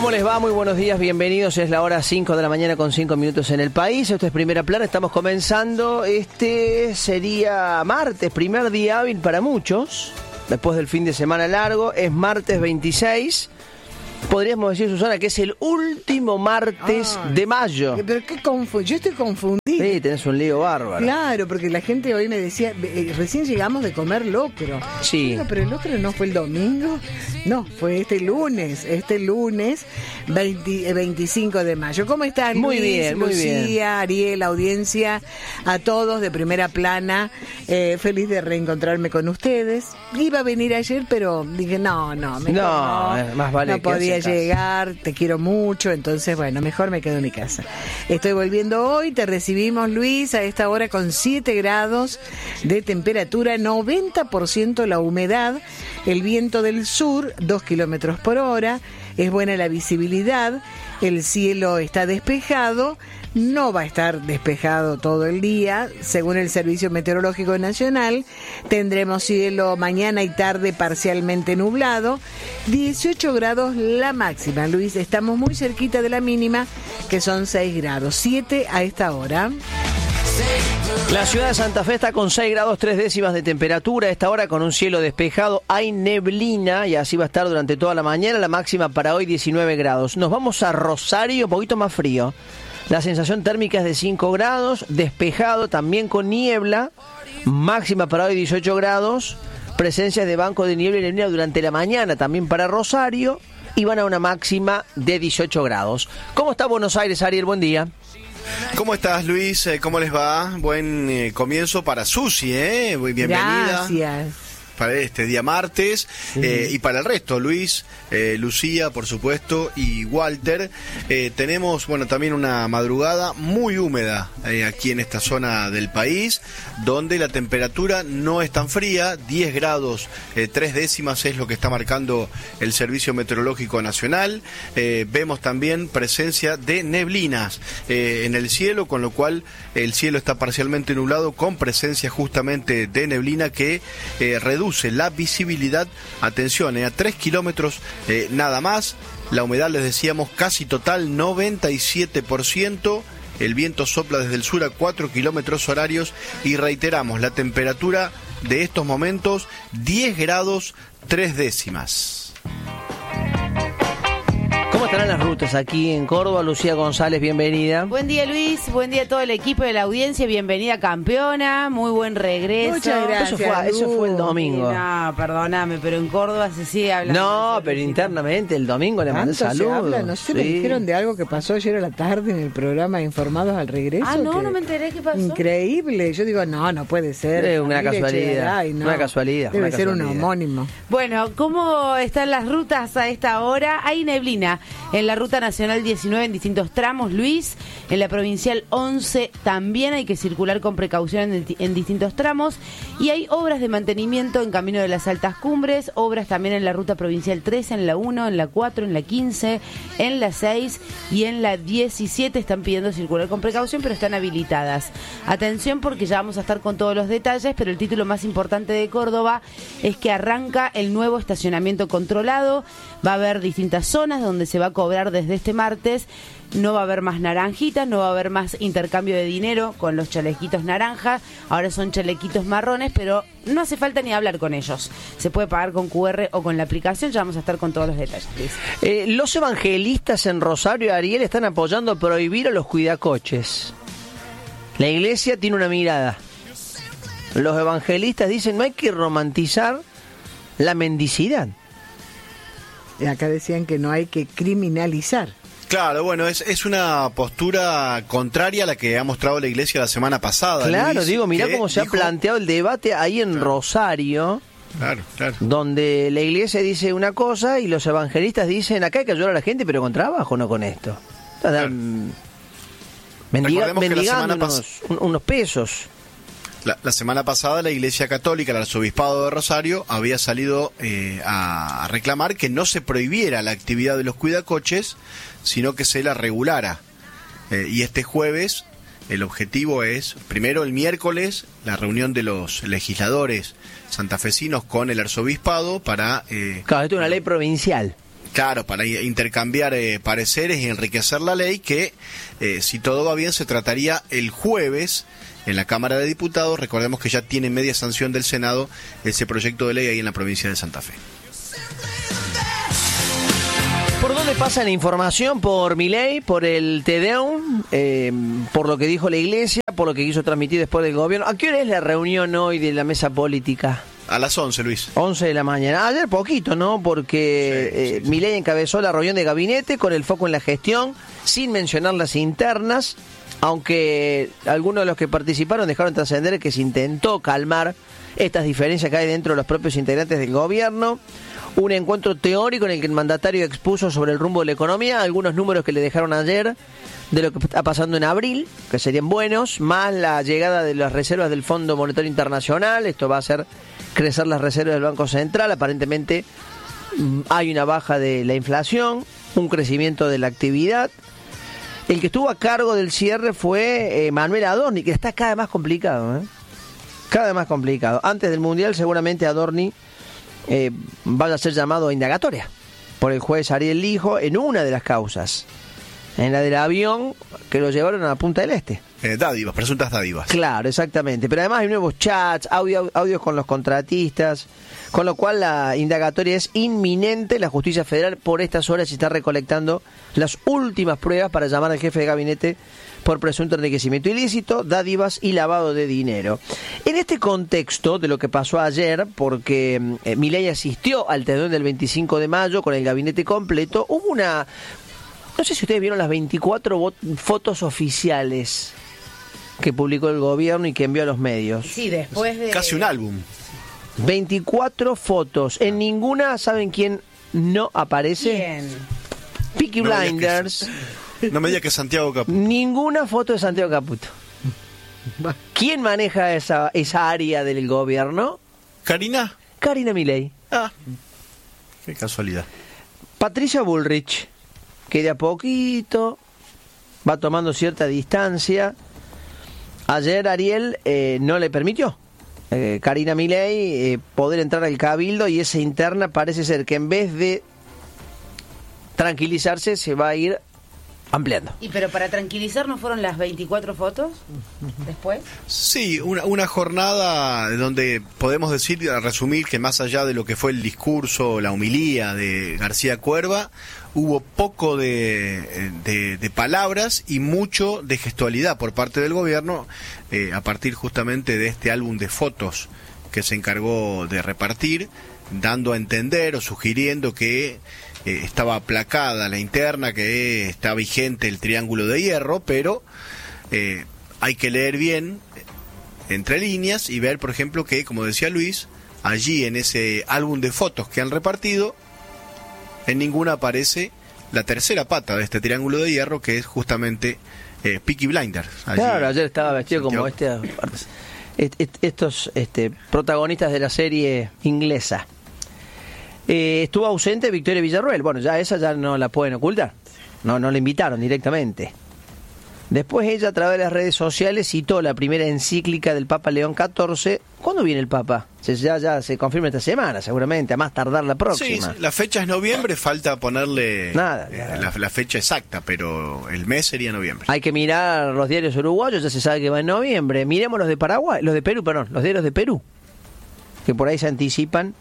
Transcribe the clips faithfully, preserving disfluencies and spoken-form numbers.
¿Cómo les va? Muy buenos días, bienvenidos. Es la hora cinco de la mañana con cinco minutos en el país. Esto es Primera Plana, estamos comenzando. Este sería martes, primer día hábil para muchos, después del fin de semana largo. Es martes veintiséis. Podríamos decir, Susana, que es el último martes Ay, de mayo. Pero qué confu- yo estoy confundida. Sí, tenés un lío bárbaro. Claro, porque la gente hoy me decía, eh, recién llegamos de comer locro. Sí. Bueno, pero el locro no fue el domingo, no, fue este lunes, este lunes veinte, eh, veinticinco de mayo. ¿Cómo están, Muy Luis, bien, muy Lucía, bien. Ariel, audiencia, a todos de Primera Plana? Eh, feliz de reencontrarme con ustedes. Iba a venir ayer, pero dije, no, no, mejor No, no, eh, más vale no que podía hace caso. llegar, te quiero mucho, entonces bueno, mejor me quedo en mi casa. Estoy volviendo hoy, te recibimos, Luis, a esta hora con siete grados de temperatura, noventa por ciento la humedad, el viento del sur, dos kilómetros por hora, es buena la visibilidad, el cielo está despejado. No va a estar despejado todo el día, según el Servicio Meteorológico Nacional. Tendremos cielo mañana y tarde parcialmente nublado. dieciocho grados la máxima, Luis. Estamos muy cerquita de la mínima, que son seis grados. siete a esta hora. La ciudad de Santa Fe está con seis grados tres décimas de temperatura. A esta hora con un cielo despejado. Hay neblina y así va a estar durante toda la mañana. La máxima para hoy diecinueve grados. Nos vamos a Rosario, un poquito más frío. La sensación térmica es de cinco grados, despejado, también con niebla, máxima para hoy dieciocho grados, presencias de bancos de niebla y neblina durante la mañana también para Rosario, y van a una máxima de dieciocho grados. ¿Cómo está Buenos Aires, Ariel? Buen día. ¿Cómo estás, Luis? ¿Cómo les va? Buen eh, comienzo para Susi, ¿eh? Muy bienvenida. Gracias. Para este día martes, sí. eh, y para el resto, Luis, eh, Lucía, por supuesto, y Walter. Eh, tenemos, bueno, también una madrugada muy húmeda eh, aquí en esta zona del país, donde la temperatura no es tan fría, diez grados, eh, tres décimas es lo que está marcando el Servicio Meteorológico Nacional. Eh, vemos también presencia de neblinas eh, en el cielo, con lo cual el cielo está parcialmente nublado, con presencia justamente de neblina que eh, reduce la visibilidad, atención, eh, a tres kilómetros eh, nada más. La humedad, les decíamos, casi total, noventa y siete por ciento. El viento sopla desde el sur a cuatro kilómetros horarios y reiteramos, la temperatura de estos momentos, diez grados tres décimas. ¿Cómo estarán las rutas aquí en Córdoba? Lucía González, bienvenida. Buen día, Luis, buen día a todo el equipo de la audiencia, bienvenida campeona, muy buen regreso. Muchas gracias. Eso fue, eso fue el Sí, domingo. no, perdóname, pero en Córdoba se sigue hablando. No, pero internamente el domingo le mandé ¿Tanto se saludos. habla? No sé, me Sí. dijeron de algo que pasó ayer a la tarde en el programa Informados al Regreso. Ah, no, que- no me enteré qué pasó. Increíble. Yo digo, no, no puede ser. Es una Familia casualidad, Echegaray, no. una casualidad, Debe una ser un casualidad. homónimo. Bueno, ¿cómo están las rutas a esta hora? Hay neblina en la ruta nacional diecinueve en distintos tramos, Luis. En la provincial once también hay que circular con precaución en, en distintos tramos. Y hay obras de mantenimiento en camino de las altas cumbres, obras también en la ruta provincial trece, en la uno, en la cuatro, en la quince, en la seis y en la diecisiete. Están pidiendo circular con precaución, pero están habilitadas. Atención, porque ya vamos a estar con todos los detalles, pero el título más importante de Córdoba es que arranca el nuevo estacionamiento controlado. Va a haber distintas zonas donde se va a cobrar desde este martes. No va a haber más naranjitas, no va a haber más intercambio de dinero con los chalequitos naranjas. Ahora son chalequitos marrones, pero no hace falta ni hablar con ellos. Se puede pagar con cu erre o con la aplicación. Ya vamos a estar con todos los detalles. Eh, los evangelistas en Rosario, Ariel, están apoyando prohibir a los cuidacoches. La iglesia tiene una mirada. Los evangelistas dicen no hay que romantizar la mendicidad. Y acá decían que no hay que criminalizar. Claro, bueno, es, es una postura contraria a la que ha mostrado la iglesia la semana pasada. Claro, Luis, digo, mirá que cómo se dijo- ha planteado el debate ahí en Claro. Rosario, Claro, claro. donde la iglesia dice una cosa y los evangelistas dicen acá hay que ayudar a la gente, pero con trabajo, no con esto. Claro. Mendiga, Recordemos que la semana mendigando pas- unos, un- unos pesos. La, la semana pasada la Iglesia Católica, el Arzobispado de Rosario, había salido eh, a, a reclamar que no se prohibiera la actividad de los cuidacoches, sino que se la regulara. Eh, y este jueves el objetivo es, primero el miércoles, la reunión de los legisladores santafesinos con el Arzobispado para... Eh, Claro, esto es una ley provincial. Claro, para intercambiar eh, pareceres y enriquecer la ley que, eh, si todo va bien, se trataría el jueves en la Cámara de Diputados. Recordemos que ya tiene media sanción del Senado ese proyecto de ley ahí en la provincia de Santa Fe. ¿Por dónde pasa la información? Por Milei, por el Te Deum, eh, por lo que dijo la Iglesia, por lo que quiso transmitir después del gobierno. ¿A qué hora es la reunión hoy de la mesa política? A las once, Luis. once de la mañana. Ayer poquito, ¿no? Porque sí, sí, eh, sí. Milei encabezó la reunión de gabinete con el foco en la gestión, sin mencionar las internas, aunque algunos de los que participaron dejaron trascender que se intentó calmar estas diferencias que hay dentro de los propios integrantes del gobierno. Un encuentro teórico en el que el mandatario expuso sobre el rumbo de la economía, algunos números que le dejaron ayer de lo que está pasando en abril, que serían buenos, más la llegada de las reservas del Fondo Monetario Internacional. Esto va a hacer crecer las reservas del Banco Central. Aparentemente hay una baja de la inflación, un crecimiento de la actividad. El que estuvo a cargo del cierre fue eh, Manuel Adorni, que está cada vez más complicado, ¿eh? Cada vez más complicado. Antes del Mundial seguramente Adorni eh, vaya a ser llamado a indagatoria por el juez Ariel Lijo en una de las causas, en la del avión que lo llevaron a Punta del Este. Eh, dádivas, presuntas dádivas. Claro, exactamente. Pero además hay nuevos chats, audio, audios con los contratistas, con lo cual la indagatoria es inminente. La justicia federal por estas horas está recolectando las últimas pruebas para llamar al jefe de gabinete por presunto enriquecimiento ilícito, dádivas y lavado de dinero. En este contexto de lo que pasó ayer, porque eh, Milei asistió al Te Deum del veinticinco de mayo con el gabinete completo, hubo una... No sé si ustedes vieron las veinticuatro fotos oficiales que publicó el gobierno y que envió a los medios. Sí, después de... Casi un álbum. veinticuatro fotos. En ninguna, ¿saben quién no aparece? ¿Quién? Peaky No Blinders. No me diga que es Santiago Caputo. Ninguna foto de Santiago Caputo. ¿Quién maneja esa, esa área del gobierno? ¿Karina? Karina Milei. Ah, qué casualidad. Patricia Bullrich, que de a poquito va tomando cierta distancia. Ayer Ariel eh, no le permitió eh, Karina Milei eh, poder entrar al cabildo, y esa interna parece ser que en vez de tranquilizarse se va a ir ampliando. ¿Y pero para tranquilizar no fueron las veinticuatro fotos después? Sí, una, una jornada donde podemos decir, resumir que más allá de lo que fue el discurso, la homilía de García Cuerva, hubo poco de, de, de palabras y mucho de gestualidad por parte del gobierno, eh, a partir justamente de este álbum de fotos que se encargó de repartir, dando a entender o sugiriendo que eh, estaba aplacada la interna, que está vigente el triángulo de hierro, pero eh, hay que leer bien entre líneas y ver, por ejemplo, que, como decía Luis, allí en ese álbum de fotos que han repartido, en ninguna aparece la tercera pata de este triángulo de hierro, que es justamente eh, Peaky Blinders. Allí, claro, ayer estaba vestido Santiago. como este, estos este, protagonistas de la serie inglesa. Eh, estuvo ausente Victoria Villarruel. Bueno, ya esa ya no la pueden ocultar. No, no la invitaron directamente. Después ella, a través de las redes sociales, citó la primera encíclica del Papa León catorce. ¿Cuándo viene el Papa? Se, ya, ya se confirma esta semana, seguramente, a más tardar la próxima. Sí, la fecha es noviembre, falta ponerle Nada, eh, la, la fecha exacta, pero el mes sería noviembre. Hay que mirar los diarios uruguayos, ya se sabe que va en noviembre. Miremos los de Paraguay, los de Perú, perdón, los diarios de Perú, que por ahí se anticipan.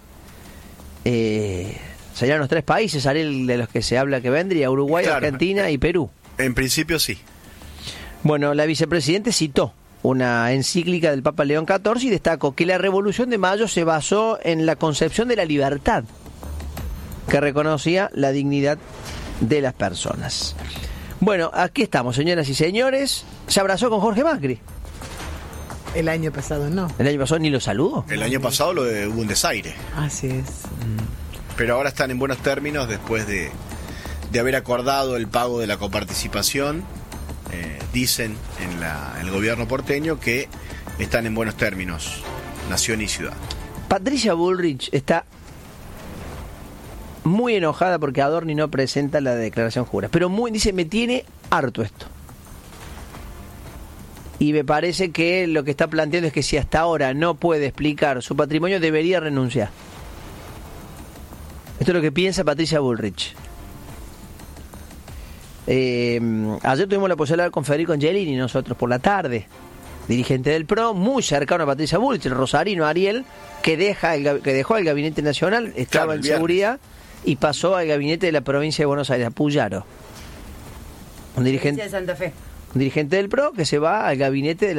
Eh, serían los tres países, Ariel, de los que se habla que vendría: Uruguay, claro, Argentina y Perú. En principio sí. Bueno, la vicepresidenta citó una encíclica del Papa León catorce y destacó que la Revolución de Mayo se basó en la concepción de la libertad, que reconocía la dignidad de las personas. Bueno, aquí estamos, señoras y señores. Se abrazó con Jorge Macri. El año pasado no. El año pasado ni lo saludó. El año pasado lo de, hubo un desaire. Así es. Pero ahora están en buenos términos después de, de haber acordado el pago de la coparticipación. Eh, dicen en la, el gobierno porteño que están en buenos términos, nación y ciudad. Patricia Bullrich está muy enojada porque Adorni no presenta la declaración jura, pero muy, dice, me tiene harto esto. Y me parece que lo que está planteando es que si hasta ahora no puede explicar su patrimonio, debería renunciar. Esto es Esto es lo que piensa Patricia Bullrich. Eh, ayer tuvimos la posibilidad de hablar con Federico Angelini nosotros por la tarde, dirigente del P R O, muy cercano a Patricia Bullrich, el rosarino Ariel, que deja el, que dejó el Gabinete Nacional, estaba Claro, en viernes. seguridad y pasó al gabinete de la provincia de Buenos Aires, a Puyaro. Un dirigente, de Santa Fe. un dirigente del P R O que se va al gabinete de la